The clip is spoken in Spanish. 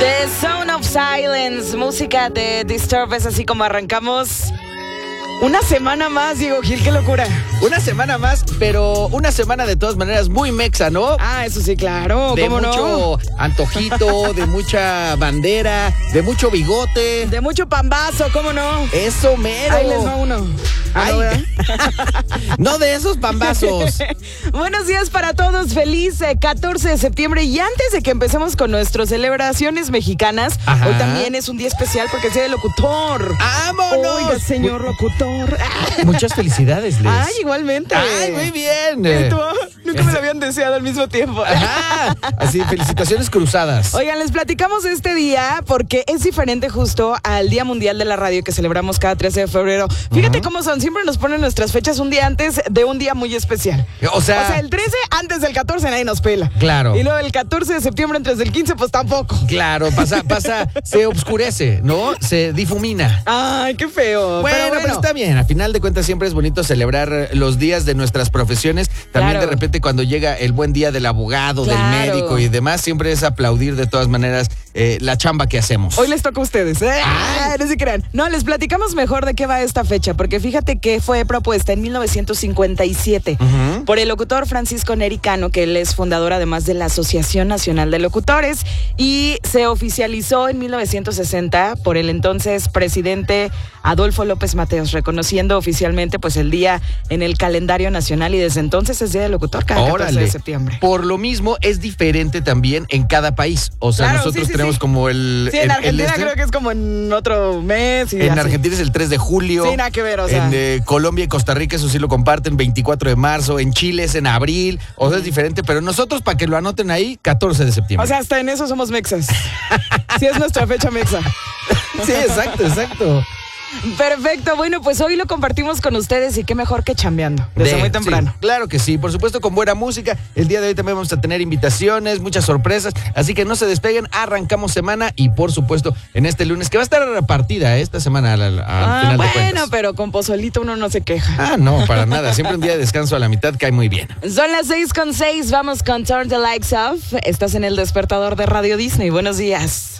The Sound of Silence, música de Disturbed, es así como arrancamos una semana más, Diego Gil, qué locura. Una semana más, pero una semana de todas maneras muy mexa, ¿no? Ah, eso sí, claro, de ¿cómo no? De mucho antojito, de mucha bandera, de mucho bigote. De mucho pambazo, ¿cómo no? Eso mero. Ahí les va uno. Ay. No de esos pambazos. Buenos días para todos, feliz 14 de septiembre. Y antes de que empecemos con nuestras celebraciones mexicanas, Ajá. Hoy también es un día especial porque es día del locutor. ¡Vámonos! Oiga, señor locutor. Muchas felicidades, Liz. Ay, igualmente. Ay, muy bien. ¿Y tú? Nunca me lo habían deseado al mismo tiempo. Ajá. Así, felicitaciones cruzadas. Oigan, les platicamos de este día porque es diferente justo al Día Mundial de la Radio que celebramos cada 13 de febrero. Fíjate cómo son, siempre nos ponen nuestras fechas un día antes de un día muy especial. O sea, el 13 antes del 14 nadie nos pela. Claro. Y luego el 14 de septiembre antes del 15 pues tampoco. Claro, pasa, se obscurece, ¿no? Se difumina. Ay, qué feo. Bueno, pero está bien. Al final de cuentas siempre es bonito celebrar los días de nuestras profesiones. También Claro. de repente cuando llega el buen día del abogado, Claro. del médico y demás, siempre es aplaudir de todas maneras la chamba que hacemos. Hoy les toca a ustedes. Ay. No se crean. No, les platicamos mejor de qué va esta fecha, porque fíjate que fue propuesta en 1957 por el locutor Francisco Neri Cano, que él es fundador además de la Asociación Nacional de Locutores, y se oficializó en 1960 por el entonces presidente Adolfo López Mateos, reconociendo oficialmente pues el día en el calendario nacional, y desde entonces es Día del Locutor cada 14 de septiembre. Por lo mismo es diferente también en cada país. O sea, Claro, nosotros sí, tenemos como el... Sí, en Argentina este. creo que es como en otro mes. Y En así. Argentina es el 3 de julio. Sí, nada que ver, o sea. En Colombia y Costa Rica eso sí lo comparten, 24 de marzo. En Chile es en abril. O sea, es diferente. Pero nosotros, para que lo anoten ahí, 14 de septiembre. O sea, hasta en eso somos mexas. Sí, es nuestra fecha mexa. Sí, exacto. Perfecto, bueno, pues hoy lo compartimos con ustedes y qué mejor que chambeando, desde muy temprano. Sí, claro que sí, por supuesto con buena música. El día de hoy también vamos a tener invitaciones, muchas sorpresas, así que no se despeguen, arrancamos semana y por supuesto en este lunes, que va a estar repartida esta semana al final de cuentas. Pero con pozolito uno no se queja. Ah, no, para nada, siempre un día de descanso a la mitad cae muy bien. Son las 6:06, vamos con Turn the Lights Off. Estás en el despertador de Radio Disney, buenos días.